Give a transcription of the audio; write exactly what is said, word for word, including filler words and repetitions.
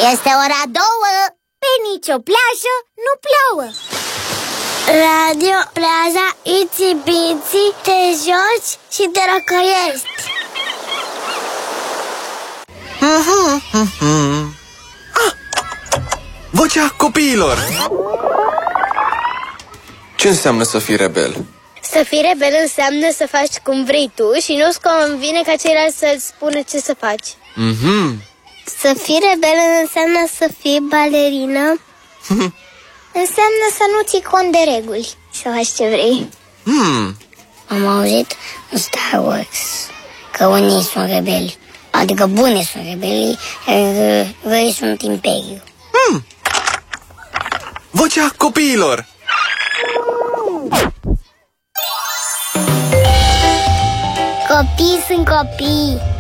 Este ora două. Pe nicio plajă nu plouă. Radio, plaja, itsy-bitsy, te joci și te răcăiești. Ah! Vocea copiilor. Ce înseamnă să fii rebel? Să fii rebel înseamnă să faci cum vrei tu și nu-ți convine ca ceilalți să-ți spună ce să faci. Mhm. Să fii rebel înseamnă să fii balerină. Înseamnă să nu ții cont de reguli, să faci ce vrei. Hmm. Am auzit în Star Wars că unii sunt rebeli, adică buni sunt rebeli, iar răi sunt imperiu. Hmm. Vocea copiilor. Copii sunt copii.